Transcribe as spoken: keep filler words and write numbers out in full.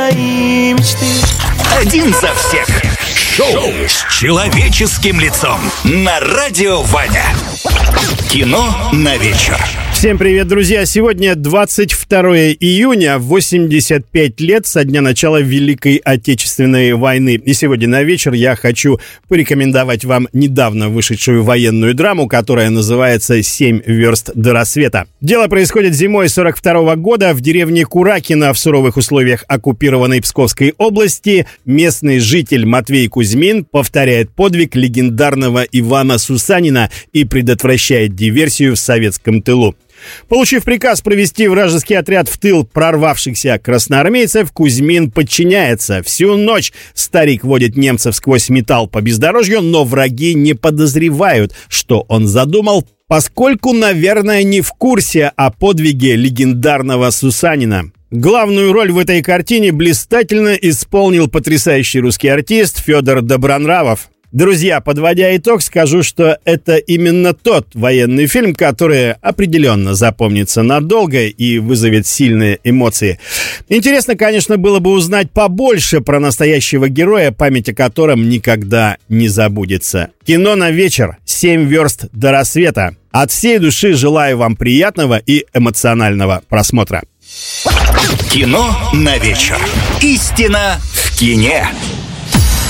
мои мечты. Один за всех. Шоу с человеческим лицом на Радио Ваня. Кино на вечер. Всем привет, друзья! Сегодня двадцать второе июня, восемьдесят пять лет со дня начала Великой Отечественной войны. И сегодня на вечер я хочу порекомендовать вам недавно вышедшую военную драму, которая называется «Семь верст до рассвета». Дело происходит зимой сорок второго года в деревне Куракино в суровых условиях оккупированной Псковской области. Местный житель Матвей Кузьмин повторяет подвиг легендарного Ивана Сусанина и предотвращает диверсию в советском тылу. Получив приказ провести вражеский отряд в тыл прорвавшихся красноармейцев, Кузьмин подчиняется. Всю ночь старик водит немцев сквозь металл по бездорожью, но враги не подозревают, что он задумал, поскольку, наверное, не в курсе о подвиге легендарного Сусанина. Главную роль в этой картине блистательно исполнил потрясающий русский артист Федор Добронравов. Друзья, подводя итог, скажу, что это именно тот военный фильм, который определенно запомнится надолго и вызовет сильные эмоции. Интересно, конечно, было бы узнать побольше про настоящего героя, память о котором никогда не забудется. Кино на вечер. Семь верст до рассвета. От всей души желаю вам приятного и эмоционального просмотра. Кино на вечер. Истина в кине.